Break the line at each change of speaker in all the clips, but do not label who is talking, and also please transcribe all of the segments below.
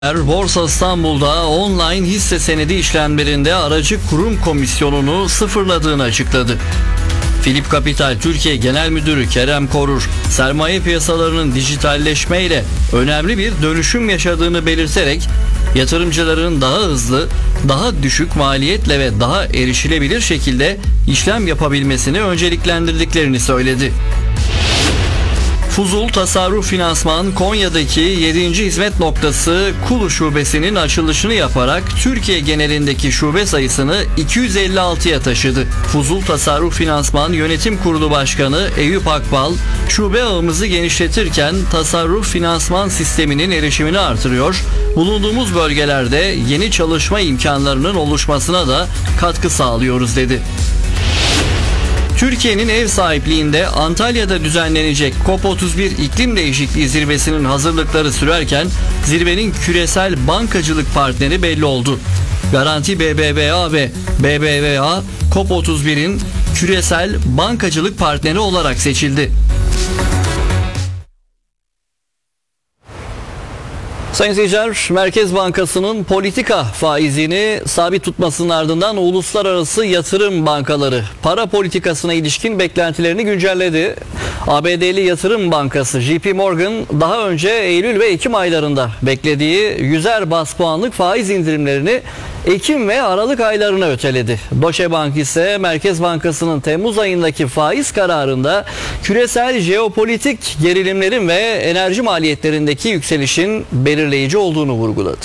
Borsa İstanbul'da online hisse senedi işlemlerinde aracı kurum komisyonunu sıfırladığını açıkladı. Philip Capital Türkiye Genel Müdürü Kerem Korur, sermaye piyasalarının dijitalleşmeyle önemli bir dönüşüm yaşadığını belirterek yatırımcıların daha hızlı, daha düşük maliyetle ve daha erişilebilir şekilde işlem yapabilmesini önceliklendirdiklerini söyledi. Fuzul Tasarruf Finansman Konya'daki 7. hizmet noktası Kulu Şubesi'nin açılışını yaparak Türkiye genelindeki şube sayısını 256'ya taşıdı. Fuzul Tasarruf Finansman Yönetim Kurulu Başkanı Eyüp Akbal, şube ağımızı genişletirken tasarruf finansman sisteminin erişimini artırıyor, bulunduğumuz bölgelerde yeni çalışma imkanlarının oluşmasına da katkı sağlıyoruz dedi. Türkiye'nin ev sahipliğinde Antalya'da düzenlenecek COP31 iklim değişikliği zirvesinin hazırlıkları sürerken zirvenin küresel bankacılık partneri belli oldu. Garanti BBVA ve BBVA COP31'in küresel bankacılık partneri olarak seçildi. Sayın seyirciler, Merkez Bankası'nın politika faizini sabit tutmasının ardından uluslararası yatırım bankaları para politikasına ilişkin beklentilerini güncelledi. ABD'li Yatırım Bankası JP Morgan daha önce Eylül ve Ekim aylarında beklediği 100'er baz puanlık faiz indirimlerini Ekim ve Aralık aylarına öteledi. Deutsche Bank ise Merkez Bankası'nın Temmuz ayındaki faiz kararında küresel jeopolitik gerilimlerin ve enerji maliyetlerindeki yükselişin belirleyici olduğunu vurguladı.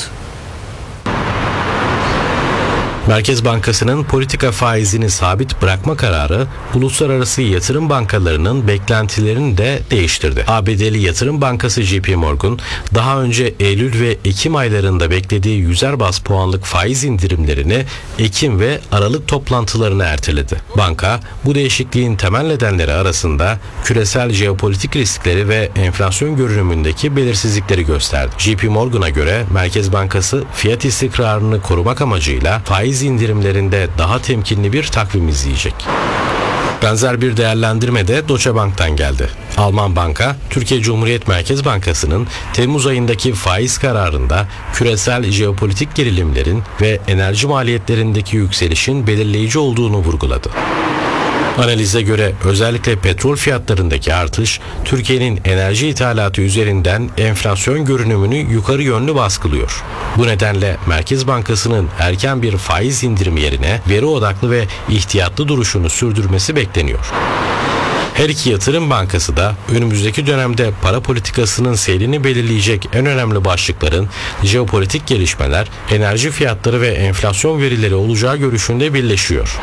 Merkez Bankası'nın politika faizini sabit bırakma kararı uluslararası yatırım bankalarının beklentilerini de değiştirdi. ABD'li Yatırım Bankası JP Morgan daha önce Eylül ve Ekim aylarında beklediği 100'er baz puanlık faiz indirimlerini Ekim ve Aralık toplantılarına erteledi. Banka bu değişikliğin temel nedenleri arasında küresel jeopolitik riskleri ve enflasyon görünümündeki belirsizlikleri gösterdi. JP Morgan'a göre Merkez Bankası fiyat istikrarını korumak amacıyla faiz indirimlerinde daha temkinli bir takvim izleyecek. Benzer bir değerlendirme de Deutsche Bank'tan geldi. Alman banka, Türkiye Cumhuriyet Merkez Bankası'nın Temmuz ayındaki faiz kararında küresel jeopolitik gerilimlerin ve enerji maliyetlerindeki yükselişin belirleyici olduğunu vurguladı. Analize göre özellikle petrol fiyatlarındaki artış Türkiye'nin enerji ithalatı üzerinden enflasyon görünümünü yukarı yönlü baskılıyor. Bu nedenle Merkez Bankası'nın erken bir faiz indirimi yerine veri odaklı ve ihtiyatlı duruşunu sürdürmesi bekleniyor. Her iki yatırım bankası da önümüzdeki dönemde para politikasının seyrini belirleyecek en önemli başlıkların jeopolitik gelişmeler, enerji fiyatları ve enflasyon verileri olacağı görüşünde birleşiyor.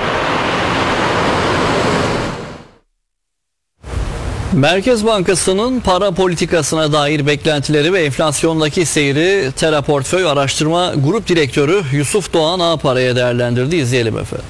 Merkez Bankası'nın para politikasına dair beklentileri ve enflasyondaki seyri Tera Portföy Araştırma Grup Direktörü Yusuf Doğan Ağpara'ya değerlendirdi. İzleyelim efendim.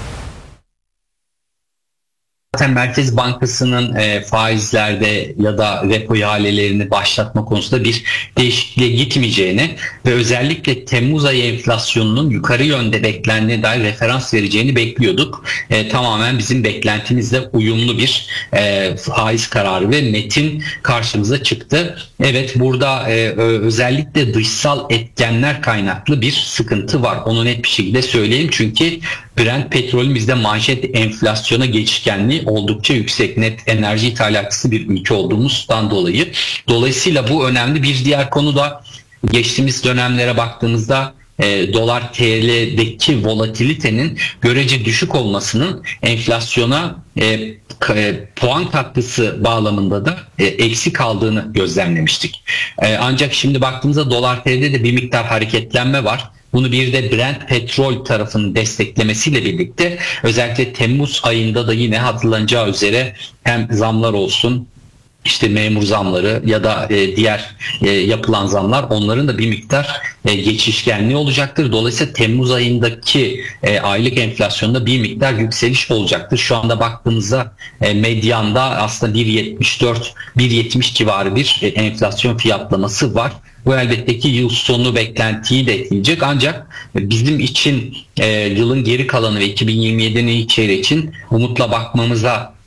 Zaten Merkez Bankası'nın faizlerde ya da repo ihalelerini başlatma konusunda bir değişikliğe gitmeyeceğini ve özellikle Temmuz ayı enflasyonunun yukarı yönde beklendiğine dair referans vereceğini bekliyorduk. Tamamen bizim beklentimizle uyumlu bir faiz kararı ve metin karşımıza çıktı. Evet, burada özellikle dışsal etkenler kaynaklı bir sıkıntı var. Onu net bir şekilde söyleyeyim. Çünkü Brent petrolün bizde manşet enflasyona geçişkenliği oldukça yüksek. Net enerji ithalatçısı bir ülke olduğumuzdan dolayı. Dolayısıyla bu önemli. Bir diğer konu da geçtiğimiz dönemlere baktığımızda dolar TL'deki volatilitenin görece düşük olmasının enflasyona puan katkısı bağlamında da eksik kaldığını gözlemlemiştik. Ancak şimdi baktığımızda dolar TL'de de bir miktar hareketlenme var. Bunu bir de Brent petrol tarafının desteklemesiyle birlikte özellikle Temmuz ayında da yine hatırlanacağı üzere hem zamlar olsun, işte memur zamları ya da diğer yapılan zamlar, onların da bir miktar geçişkenliği olacaktır. Dolayısıyla Temmuz ayındaki aylık enflasyonda bir miktar yükseliş olacaktır. Şu anda baktığımızda medyanda aslında 1.74-1.70 civarı bir enflasyon fiyatlaması var. Bu elbette ki yıl sonu beklentiyi de etkileyecek, ancak bizim için yılın geri kalanı ve 2027'nin ilk çeyreği için umutla bakmamıza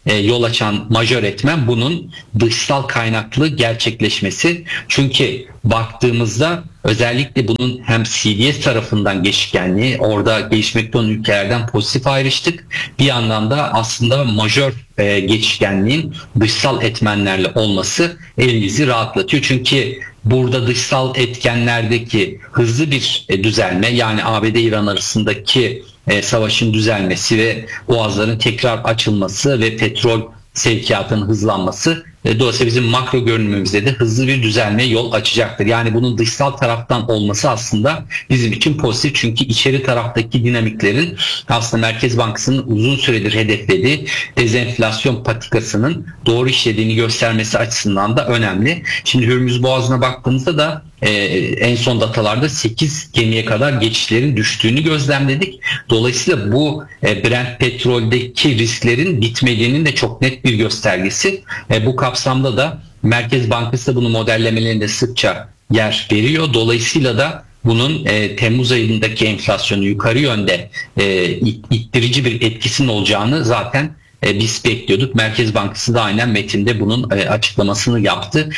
yol açan majör etmen bunun dışsal kaynaklı gerçekleşmesi. Çünkü baktığımızda özellikle bunun hem CDS tarafından geçişkenliği, orada gelişmekte olan ülkelerden pozitif ayrıştık. Bir yandan da aslında majör geçişkenliğin dışsal etmenlerle olması elinizi rahatlatıyor. Çünkü burada dışsal etkenlerdeki hızlı bir düzelme, yani ABD-İran arasındaki savaşın düzelmesi ve boğazların tekrar açılması ve petrol sevkiyatının hızlanması dolayısıyla bizim makro görünümümüzde de hızlı bir düzelmeye yol açacaktır. Yani bunun dışsal taraftan olması aslında bizim için pozitif, çünkü içeri taraftaki dinamiklerin aslında Merkez Bankası'nın uzun süredir hedeflediği dezenflasyon patikasının doğru işlediğini göstermesi açısından da önemli. Şimdi Hürmüz Boğazı'na baktığımızda da en son datalarda 8 gemiye kadar geçişlerin düştüğünü gözlemledik. Dolayısıyla bu Brent petroldeki risklerin bitmediğinin de çok net bir göstergesi. Bu kapsamda da Merkez Bankası da bunu modellemelerinde sıkça yer veriyor. Dolayısıyla da bunun Temmuz ayındaki enflasyonu yukarı yönde ittirici bir etkisinin olacağını zaten biz bekliyorduk. Merkez Bankası da aynen metinde bunun açıklamasını yaptı.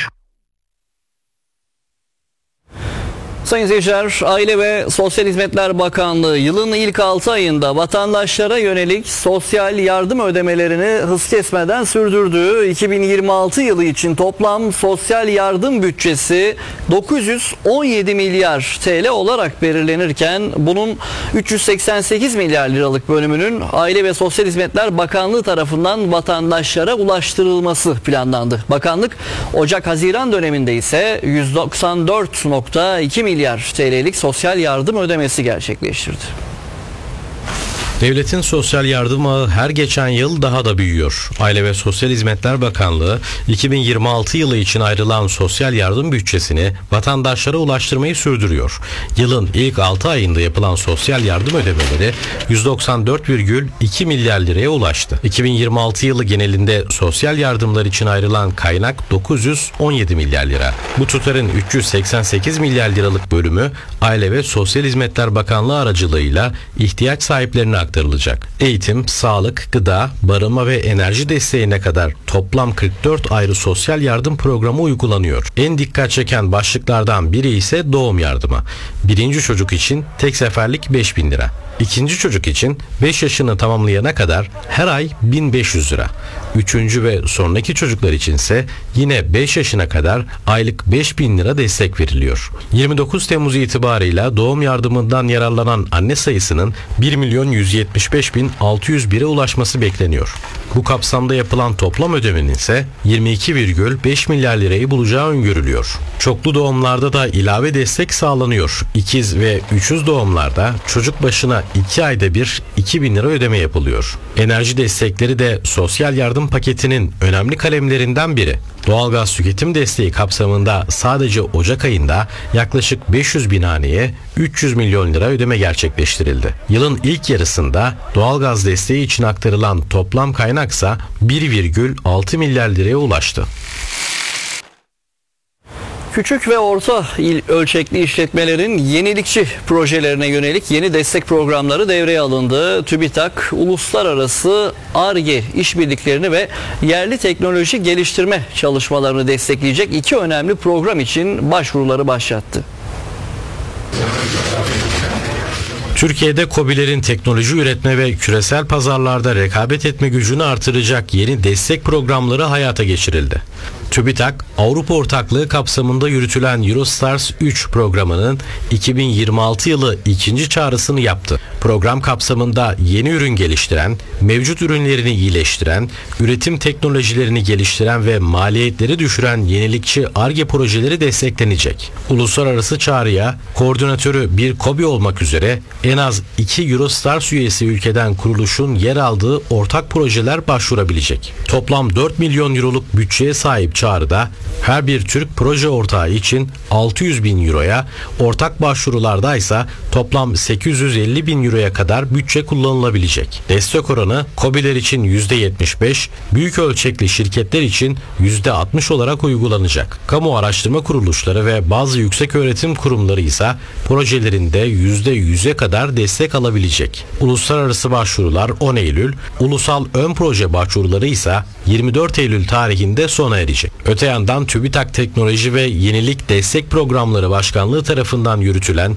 Sayın izleyiciler, Aile ve Sosyal Hizmetler Bakanlığı yılın ilk 6 ayında vatandaşlara yönelik sosyal yardım ödemelerini hız kesmeden sürdürdü. 2026 yılı için toplam sosyal yardım bütçesi 917 milyar TL olarak belirlenirken bunun 388 milyar liralık bölümünün Aile ve Sosyal Hizmetler Bakanlığı tarafından vatandaşlara ulaştırılması planlandı. Bakanlık Ocak-Haziran döneminde ise 194,2 milyar TL'lik sosyal yardım ödemesi gerçekleştirdi.
Devletin sosyal yardım ağı her geçen yıl daha da büyüyor. Aile ve Sosyal Hizmetler Bakanlığı 2026 yılı için ayrılan sosyal yardım bütçesini vatandaşlara ulaştırmayı sürdürüyor. Yılın ilk 6 ayında yapılan sosyal yardım ödemeleri 194,2 milyar liraya ulaştı. 2026 yılı genelinde sosyal yardımlar için ayrılan kaynak 917 milyar lira. Bu tutarın 388 milyar liralık bölümü Aile ve Sosyal Hizmetler Bakanlığı aracılığıyla ihtiyaç sahiplerine aktarılacak. Eğitim, sağlık, gıda, barınma ve enerji desteğine kadar toplam 44 ayrı sosyal yardım programı uygulanıyor. En dikkat çeken başlıklardan biri ise doğum yardımı. Birinci çocuk için tek seferlik 5.000 lira. İkinci çocuk için 5 yaşını tamamlayana kadar her ay 1.500 lira. Üçüncü ve sonraki çocuklar içinse yine 5 yaşına kadar aylık 5.000 lira destek veriliyor. 29 Temmuz itibarıyla doğum yardımından yararlanan anne sayısının 1.175.601'e ulaşması bekleniyor. Bu kapsamda yapılan toplam ödemenin ise 22,5 milyar lirayı bulacağı öngörülüyor. Çoklu doğumlarda da ilave destek sağlanıyor. İkiz ve üçüz doğumlarda çocuk başına 2 ayda bir 2.000 lira ödeme yapılıyor. Enerji destekleri de sosyal yardım paketinin önemli kalemlerinden biri. Doğalgaz tüketim desteği kapsamında sadece Ocak ayında yaklaşık 500 bin haneye 300 milyon lira ödeme gerçekleştirildi. Yılın ilk yarısında doğalgaz desteği için aktarılan toplam kaynaksa 1,6 milyar liraya ulaştı.
Küçük ve orta ölçekli işletmelerin yenilikçi projelerine yönelik yeni destek programları devreye alındı. TÜBİTAK, uluslararası Ar-Ge işbirliklerini ve yerli teknoloji geliştirme çalışmalarını destekleyecek 2 önemli program için başvuruları başlattı.
Türkiye'de KOBİ'lerin teknoloji üretme ve küresel pazarlarda rekabet etme gücünü artıracak yeni destek programları hayata geçirildi. TÜBİTAK, Avrupa Ortaklığı kapsamında yürütülen Eurostars 3 programının 2026 yılı ikinci çağrısını yaptı. Program kapsamında yeni ürün geliştiren, mevcut ürünlerini iyileştiren, üretim teknolojilerini geliştiren ve maliyetleri düşüren yenilikçi Ar-Ge projeleri desteklenecek. Uluslararası çağrıya koordinatörü bir KOBİ olmak üzere en az 2 Eurostars üyesi ülkeden kuruluşun yer aldığı ortak projeler başvurabilecek. Toplam 4 milyon euroluk bütçeye sahip çağrıda her bir Türk proje ortağı için 600 bin euroya, ortak başvurularda ise toplam 850 bin euroya kadar bütçe kullanılabilecek. Destek oranı KOBİ'ler için %75, büyük ölçekli şirketler için %60 olarak uygulanacak. Kamu araştırma kuruluşları ve bazı yükseköğretim kurumları ise projelerinde %100'e kadar destek alabilecek. Uluslararası başvurular 10 Eylül, ulusal ön proje başvuruları ise 24 Eylül tarihinde sona erecek. Öte yandan TÜBİTAK Teknoloji ve Yenilik Destek Programları Başkanlığı tarafından yürütülen